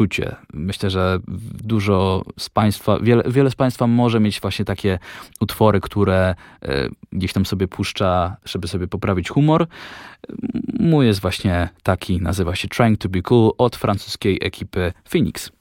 Myślę, że dużo z Państwa, wiele z Państwa może mieć właśnie takie utwory, które gdzieś tam sobie puszcza, żeby sobie poprawić humor. Mój jest właśnie taki, nazywa się Trying to be Cool od francuskiej ekipy Phoenix.